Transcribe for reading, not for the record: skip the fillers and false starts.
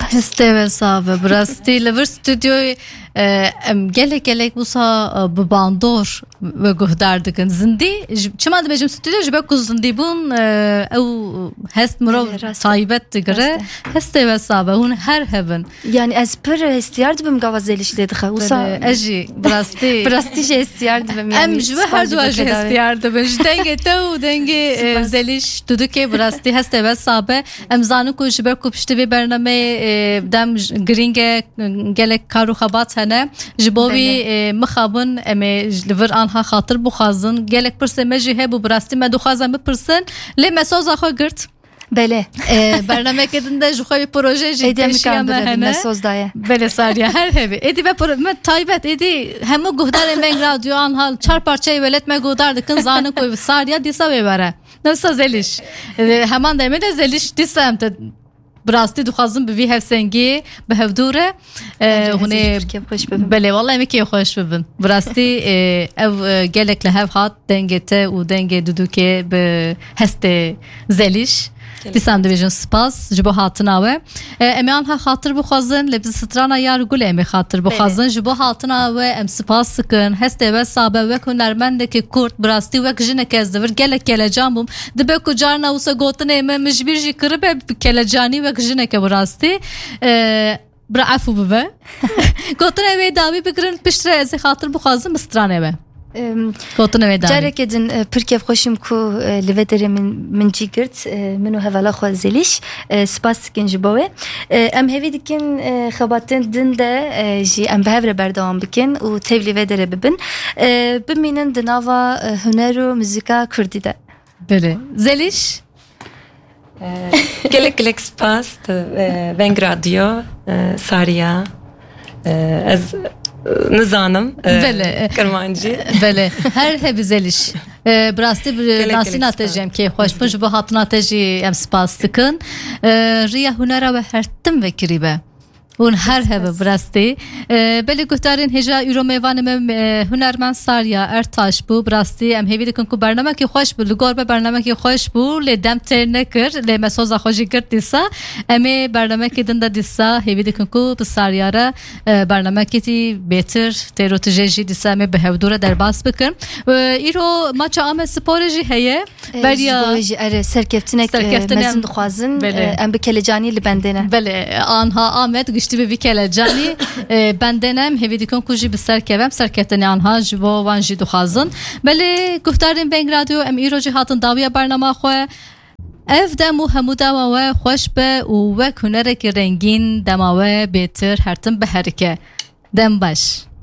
هسته صعبه براستی لور استودیوی gelek bu sa bu bandor ve guhdardıkın zindi çima da bejim stüdyo jibe kuzindi bun ev hest murav saibet tigre heste ve sabe hun her heaven yani ez per hestiyar dibim gavazeliş dedik usa eji brasti şey hestiyar dibim em jibe her du eji hestiyar dibim denge tev denge zeliş duduke brasti heste ve sabe em zanu ku jibe kupşti ve bername dem gringe gelek karu khabat hene جبوی مخابن امی لور آنها خاطر بخوازن گلک پرسه مجی هبو براستی من دخوازم بپرسن لی مساز آخو گرت بله برنامه کدنده جوخوی پروژه جیتشیا مهنه مسازدایه بله ساریا her hevi edi ve من تایبت edi همو گهدار من رادیو آنها چهار parçayı velet me گهدار دکن زانه کوی ساریا دیسا ببره nasıl zeliş hemen de de zeliş disam te براستی دخوازم به وی هفسنگی به هفدوره هونه بله والله میکی خوش ببین براستی او گلک لهف هات دنگته و دنگ دودو که به هست زلیش دیسم دویژن سپاس جبو هاتنا و امیان ها خاطر بخوازن لبز سترانا یار گل امی خاطر بخوازن جبو هاتنا و ام سپاس سکن هست و صابه و کنرمند که کورت براستی و کجنه کزدور گلک کلجان بوم دبه کجارنا وسا گوتن ام مجبیر جی کربه کلجانی و کجنه که براستی برعفو ببه گوتن امی دامی بگرن پشتره از خاطر بخوازن بسترانه به جارك دن بركيف خوشم كو لفدر من جيجرت منو هفلا خو زليش سپاس كن جبوه ام هفي دكن خباتن دن ده جي ام بهفر بردوام بكن و تبلي ودر ببن بمينن دناوا هنر و موزيكا كردي ده بله زليش gelek spas Venk Radyo Sarya az نزانم کرمانجی بله هر هب زلیش براستی ناسی ناتجیم که خوش پنج به هات ناتجی ام سپاس کن ریا هنر و هرتم وکریبه اون هر هب براستی بله گفتارین هجا یورو میوانم هنرمند ساریا ارتاش بو براستی ام هیوی دکن کو برنامه کی خوش بو لگور به برنامه کی خوش بو لدم تر نکر لمسوز خوشی کرد دیسا امی برنامه کی دنده دیسا هیوی دکن کو بساریا را برنامه کی تی بهتر تروتجی دیسا می به هودوره در باس بکن ایرو ماچ ام سپورجی هیه بریا اره سرکفتنک مزن خوازن ام بکلجانی لبندنه بله آنها آمد گشتی به کلجانی بندنم هیوی دکن کوجی بسر کبم سرکفتنی آنها جوا وانجی دو خازن بله گفتاریم بنگ رادیو ام ایرو جهاتن داویا برنامه خواه اف دمو همو دماوه خوش به و کنره که رنگین دماوه بهتر هرتن به هرکه دم باش